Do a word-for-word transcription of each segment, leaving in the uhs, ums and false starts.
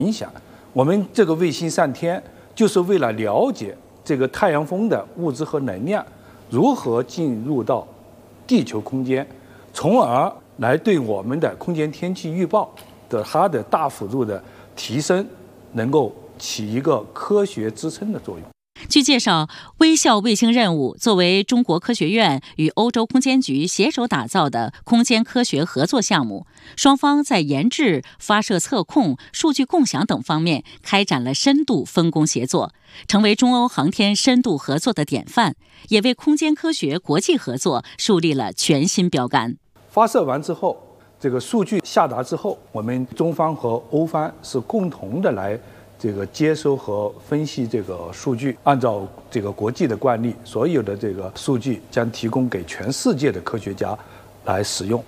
影响。我们这个卫星上天，就是为了了解这个太阳风的物质和能量如何进入到地球空间，从而来对我们的空间天气预报的它的大幅度的提升，能够起一个科学支撑的作用。 据介绍，微笑卫星任务作为中国科学院与欧洲空间局携手打造的空间科学合作项目，双方在研制、发射测控、数据共享等方面开展了深度分工协作，成为中欧航天深度合作的典范，也为空间科学国际合作树立了全新标杆。 发射完之后，这个数据下达之后，我们中方和欧方是共同的来这个接收和分析这个数据，按照这个国际的惯例，所有的这个数据将提供给全世界的科学家来使用。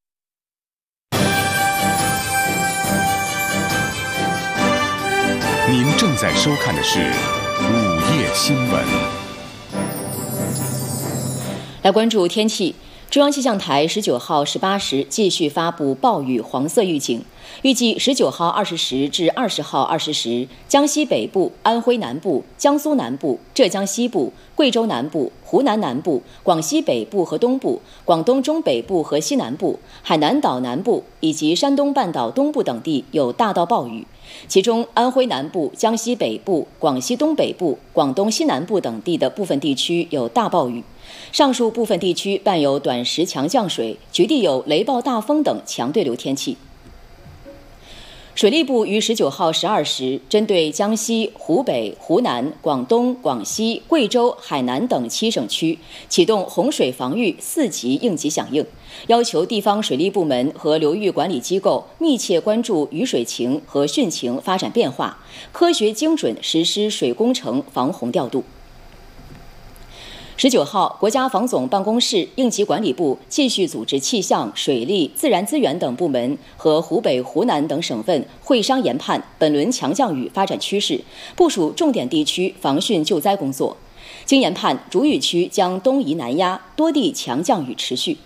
您正在收看的是午夜新闻。 来关注天气。中央气象台十九号十八时继续发布暴雨黄色预警，预计十九号二十时至二十号二十时，江西北部、安徽南部、江苏南部、浙江西部、贵州南部、湖南南部、广西北部和东部、广东中北部和西南部、海南岛南部以及山东半岛东部等地有大到暴雨，其中安徽南部、江西北部、广西东北部、广东西南部等地的部分地区有大暴雨。上述部分地区伴有短时强降水，局地有雷暴大风等强对流天气。水利部于十九号十二时针对江西、湖北、湖南、广东、广西、贵州、海南等七省区启动洪水防御四级应急响应，要求地方水利部门和流域管理机构密切关注雨水情和汛情发展变化，科学精准实施水工程防洪调度。十九号，国家防总办公室应急管理部继续组织气象、水利、自然资源等部门和湖北、湖南等省份会商研判本轮强降雨发展趋势，部署重点地区防汛救灾工作。经研判，主雨区将东移南压，多地强降雨持续。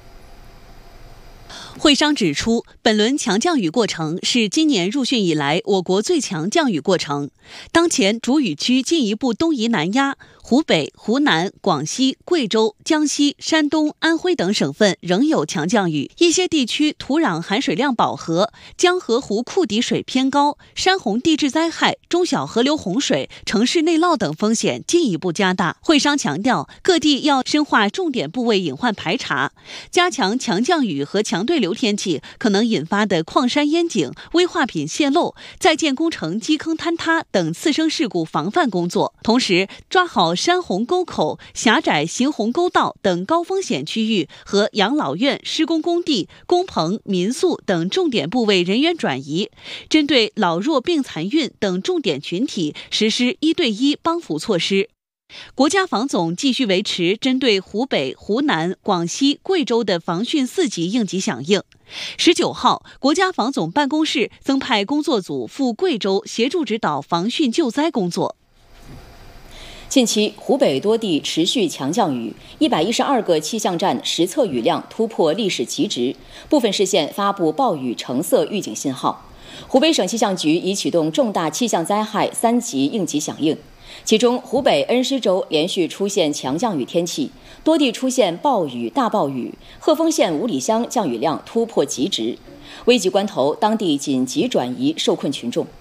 会商指出，本轮强降雨过程是今年入汛以来我国最强降雨过程。当前主雨区进一步东移南压，湖北、湖南、广西、贵州、江西、山东、安徽等省份仍有强降雨，一些地区土壤含水量饱和，江河湖库底水偏高，山洪地质灾害、中小河流洪水、城市内涝等风险进一步加大。会商强调，各地要深化重点部位隐患排查，加强强降雨和强对流天气可能引发的矿山淹井、危化品泄漏、在建工程基坑坍塌等次生事故防范工作，同时抓好山洪沟口、狭窄行洪沟道等高风险区域和养老院、施工工地、工棚、民宿等重点部位人员转移，针对老弱病残孕等重点群体实施一对一帮扶措施。国家防总继续维持针对湖北、湖南、广西、贵州的防汛四级应急响应。十九号，国家防总办公室增派工作组赴贵州协助指导防汛救灾工作。 近期，湖北多地持续强降雨，一百一十二个气象站实测雨量突破历史极值，部分市县发布暴雨橙色预警信号。湖北省气象局已启动重大气象灾害三级应急响应。其中，湖北恩施州连续出现强降雨天气，多地出现暴雨、大暴雨。鹤峰县五里乡降雨量突破极值，危急关头，当地紧急转移受困群众。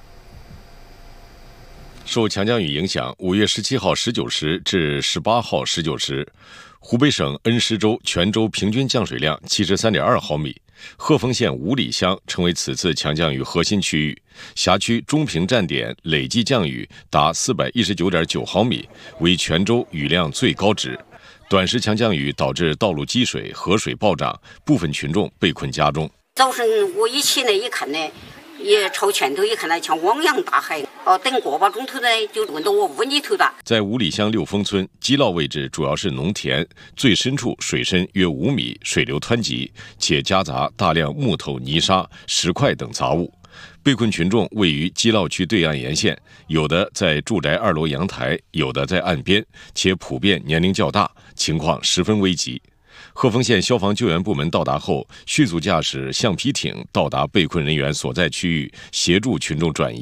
受强降雨影响，五月十七号十九时至十八号十九时，湖北省恩施州全州平均降水量七十三点二毫米。鹤峰县五里乡成为此次强降雨核心区域，辖区中平站点累计降雨达四百一十九点九毫米，为全州雨量最高值。短时强降雨导致道路积水、河水暴涨，部分群众被困家中。 早晨我一起来一看呢，也朝前头一看呢，像汪洋大海。哦，等个把钟头呢，就问到我屋里头了。在五里乡六峰村基涝位置主要是农田，最深处水深约五米，水流湍急，且夹杂大量木头、泥沙、石块等杂物。被困群众位于基涝区对岸沿线，有的在住宅二楼阳台，有的在岸边，且普遍年龄较大，情况十分危急。 鹤峰县消防救援部门到达后，迅速驾驶橡皮艇到达被困人员所在区域，协助群众转移。